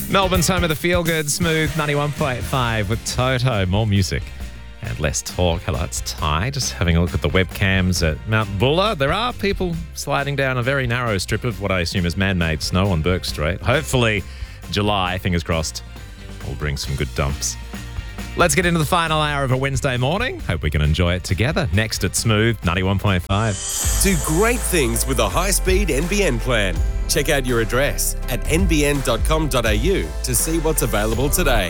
Melbourne's home of the feel-good Smooth 91.5 with Toto. More music and less talk. Hello, it's Ty. Just having a look at the webcams at Mount Buller. There are people sliding down a very narrow strip of what I assume is man-made snow on Burke Street. Hopefully, July, fingers crossed, will bring some good dumps. Let's get into the final hour of a Wednesday morning. Hope we can enjoy it together. Next at Smooth 91.5. Do great things with a high-speed NBN plan. Check out your address at nbn.com.au to see what's available today.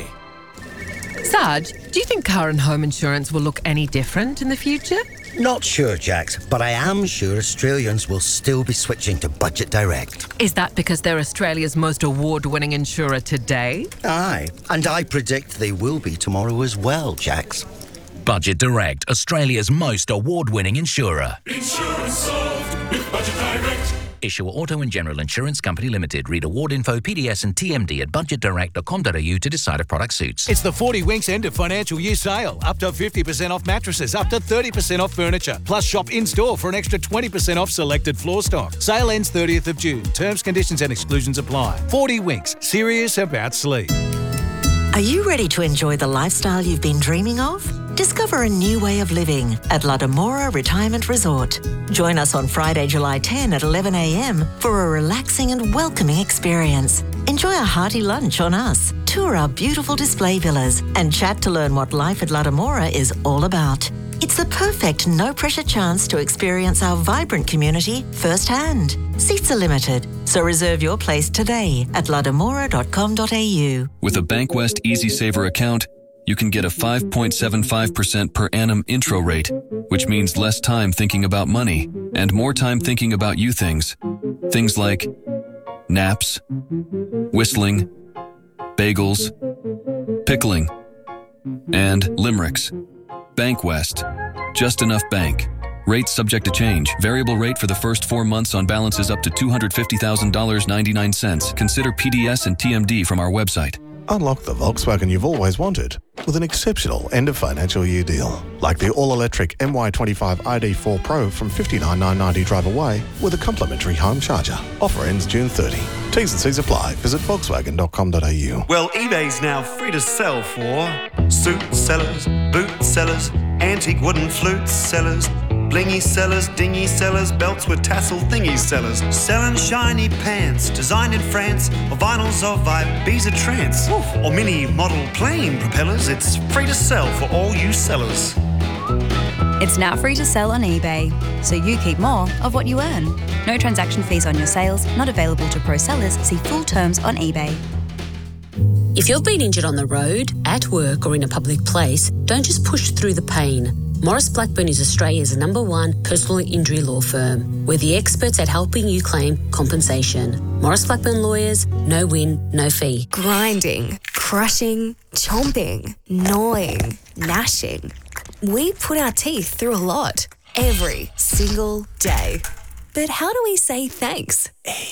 Sarge, do you think car and home insurance will look any different in the future? Not sure, Jax, but I am sure Australians will still be switching to Budget Direct. Is that because they're Australia's most award-winning insurer today? Aye, and I predict they will be tomorrow as well, Jax. Budget Direct, Australia's most award-winning insurer. Insurance solved with Budget Direct. Issuer Auto and General Insurance Company Limited. Read award info, PDS and TMD at budgetdirect.com.au to decide if product suits. It's the 40 Winks end of financial year sale. Up to 50% off mattresses, up to 30% off furniture. Plus shop in-store for an extra 20% off selected floor stock. Sale ends 30th of June. Terms, conditions and exclusions apply. 40 Winks. Serious about sleep. Are you ready to enjoy the lifestyle you've been dreaming of? Discover a new way of living at Ladamora Retirement Resort. Join us on Friday, July 10 at 11 a.m. for a relaxing and welcoming experience. Enjoy a hearty lunch on us, tour our beautiful display villas, and chat to learn what life at Ladamora is all about. It's the perfect no-pressure chance to experience our vibrant community firsthand. Seats are limited, so reserve your place today at ladamora.com.au. With a Bankwest EasySaver account, you can get a 5.75% per annum intro rate, which means less time thinking about money and more time thinking about you things. Things like naps, whistling, bagels, pickling, and limericks. Bankwest. Just enough bank. Rates subject to change. Variable rate for the first 4 months on balances up to $250,000.99. Consider PDS and TMD from our website. Unlock the Volkswagen you've always wanted with an exceptional end-of-financial year deal. Like the all-electric MY25 ID4 Pro from $59,990 drive away with a complimentary home charger. Offer ends June 30. T's and C's apply. Visit volkswagen.com.au. Well, eBay's now free to sell for suit sellers, boot sellers, antique wooden flute sellers, blingy sellers, dingy sellers, belts with tassel thingy sellers, selling shiny pants designed in France, or vinyls of Ibiza trance, or mini model plane propellers. It's free to sell for all you sellers. It's now free to sell on eBay, so you keep more of what you earn. No transaction fees on your sales, not available to pro sellers. See full terms on eBay. If you've been injured on the road, at work or in a public place, don't just push through the pain. Morris Blackburn is Australia's #1 personal injury law firm. We're the experts at helping you claim compensation. Morris Blackburn Lawyers, no win, no fee. Grinding, crushing, chomping, gnawing, gnashing. We put our teeth through a lot, every single day. But how do we say thanks?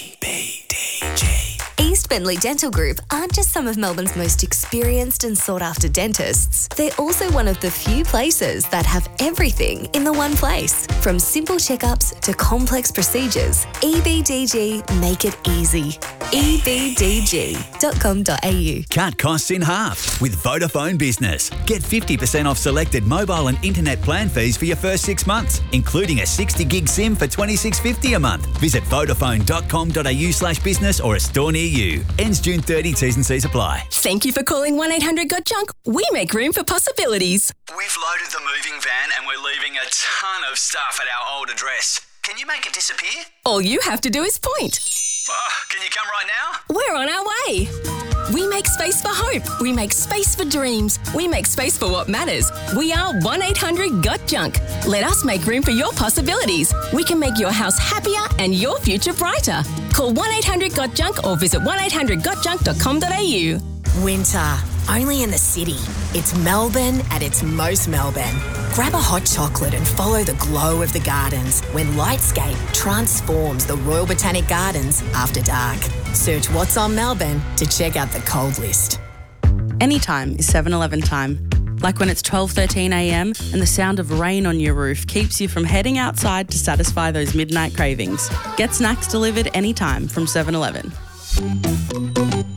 EBDG. East Bentley Dental Group aren't just some of Melbourne's most experienced and sought-after dentists. They're also one of the few places that have everything in the one place. From simple checkups to complex procedures, EBDG make it easy. ebdg.com.au. Cut costs in half with Vodafone Business. Get 50% off selected mobile and internet plan fees for your first 6 months, including a 60 gig SIM for $26.50 a month. Visit vodafone.com.au/business or a store near you. Ends June 30. T's and C's apply. Thank you for calling 1-800-GOT-JUNK. We make room for possibilities. We've loaded the moving van and we're leaving a ton of stuff at our old address. Can you make it disappear? All you have to do is point. Can you come right now? We're on our way. We make space for hope. We make space for dreams. We make space for what matters. We are 1-800-GOT-JUNK. Let us make room for your possibilities. We can make your house happier and your future brighter. Call 1-800-GOT-JUNK or visit 1-800-GOT-JUNK.com.au. Winter, only in the city. It's Melbourne at its most Melbourne. Grab a hot chocolate and follow the glow of the gardens when Lightscape transforms the Royal Botanic Gardens after dark. Search What's on Melbourne to check out the cold list. Anytime is 7-Eleven time. Like when it's 12:13 a.m. and the sound of rain on your roof keeps you from heading outside to satisfy those midnight cravings. Get snacks delivered anytime from 7-Eleven.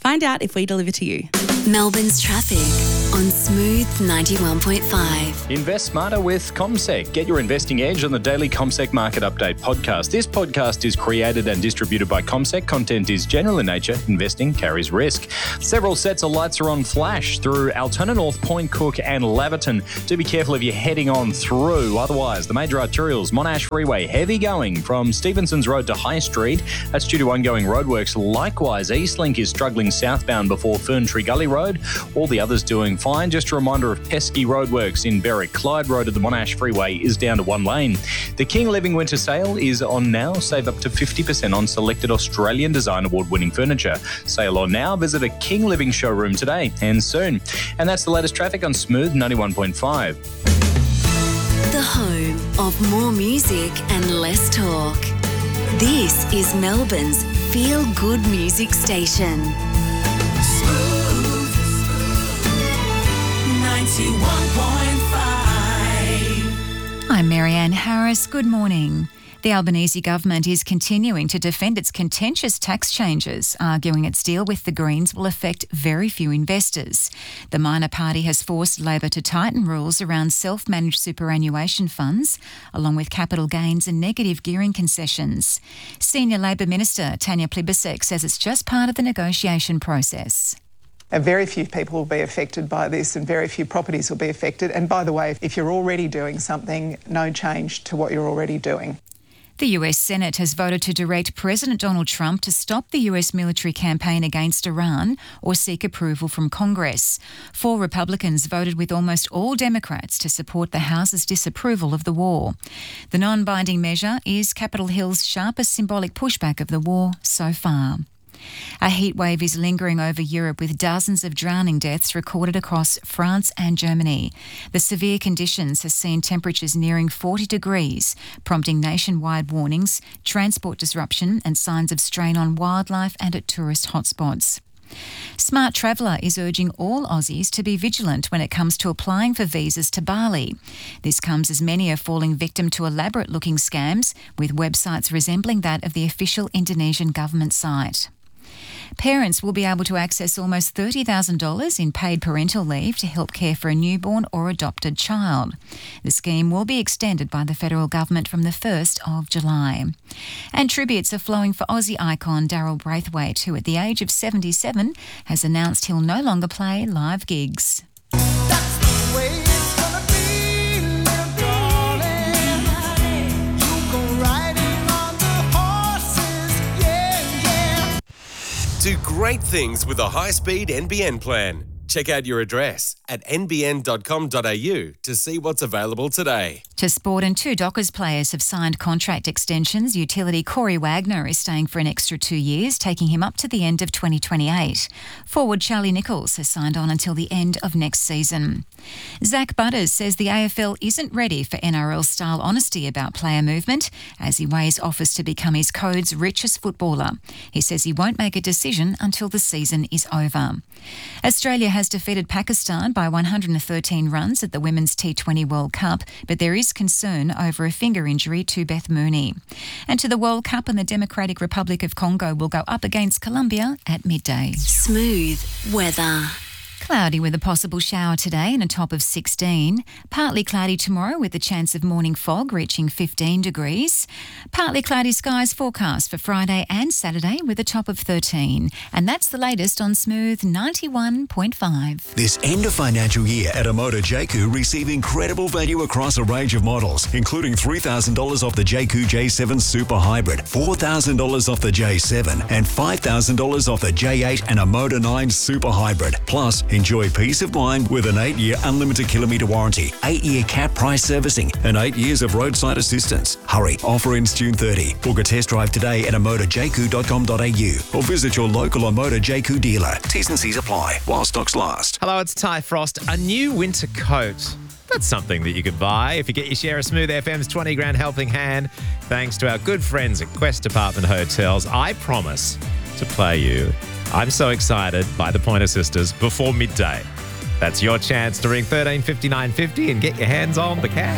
Find out if we deliver to you. Melbourne's traffic on Smooth 91.5. Invest smarter with CommSec. Get your investing edge on the daily CommSec Market Update podcast. This podcast is created and distributed by CommSec. Content is general in nature. Investing carries risk. Several sets of lights are on flash through Altona North, Point Cook and Laverton. Do be careful if you're heading on through. Otherwise, the major arterials, Monash Freeway, heavy going from Stevenson's Road to High Street. That's due to ongoing roadworks. Likewise, Eastlink is struggling southbound before Ferntree Gully Road. All the others doing fine. Just a reminder of pesky roadworks in Berwick. Clyde Road at the Monash Freeway is down to one lane. The King Living Winter Sale is on now. Save up to 50% on selected Australian Design Award-winning furniture. Sale on now. Visit a King Living showroom today and soon. And that's the latest traffic on Smooth 91.5. The home of more music and less talk. This is Melbourne's feel-good music station. Smooth 91.5. I'm Marianne Harris. Good morning. The Albanese government is continuing to defend its contentious tax changes, arguing its deal with the Greens will affect very few investors. The minor party has forced Labor to tighten rules around self-managed superannuation funds, along with capital gains and negative gearing concessions. Senior Labor Minister Tanya Plibersek says it's just part of the negotiation process. Very few people will be affected by this and very few properties will be affected. And by the way, if you're already doing something, no change to what you're already doing. The US Senate has voted to direct President Donald Trump to stop the US military campaign against Iran or seek approval from Congress. 4 Republicans voted with almost all Democrats to support the House's disapproval of the war. The non-binding measure is Capitol Hill's sharpest symbolic pushback of the war so far. A heatwave is lingering over Europe with dozens of drowning deaths recorded across France and Germany. The severe conditions has seen temperatures nearing 40 degrees, prompting nationwide warnings, transport disruption and signs of strain on wildlife and at tourist hotspots. Smart Traveller is urging all Aussies to be vigilant when it comes to applying for visas to Bali. This comes as many are falling victim to elaborate-looking scams with websites resembling that of the official Indonesian government site. Parents will be able to access almost $30,000 in paid parental leave to help care for a newborn or adopted child. The scheme will be extended by the federal government from the 1st of July. And tributes are flowing for Aussie icon Daryl Braithwaite, who at the age of 77 has announced he'll no longer play live gigs. Do great things with a high-speed NBN plan. Check out your address at nbn.com.au to see what's available today. To sport, and 2 Dockers players have signed contract extensions. Utility Corey Wagner is staying for an extra 2 years, taking him up to the end of 2028. Forward Charlie Nichols has signed on until the end of next season. Zach Butters says the AFL isn't ready for NRL-style honesty about player movement as he weighs offers to become his code's richest footballer. He says he won't make a decision until the season is over. Australia has defeated Pakistan by 113 runs at the Women's T20 World Cup, but there is concern over a finger injury to Beth Mooney. And to the World Cup, and the Democratic Republic of Congo will go up against Colombia at midday. Smooth weather. Cloudy with a possible shower today and a top of 16. Partly cloudy tomorrow with the chance of morning fog reaching 15 degrees. Partly cloudy skies forecast for Friday and Saturday with a top of 13. And that's the latest on Smooth 91.5. This end of financial year at Amoda Jayco, receive incredible value across a range of models, including $3,000 off the Jayco J7 Super Hybrid, $4,000 off the J7 and $5,000 off the J8 and Amoda 9 Super Hybrid. Plus, enjoy peace of mind with an 8-year unlimited kilometre warranty, 8-year cap price servicing and 8 years of roadside assistance. Hurry, offer ends June 30. Book a test drive today at amodajayco.com.au or visit your local Amoda Jayco dealer. T's and C's apply while stocks last. Hello, it's Ty Frost. A new winter coat. That's something that you could buy if you get your share of Smooth FM's 20 grand helping hand. Thanks to our good friends at Quest Department Hotels. I promise to play you I'm So Excited by the Pointer Sisters before midday. That's your chance to ring 13 59 50 and get your hands on the cash.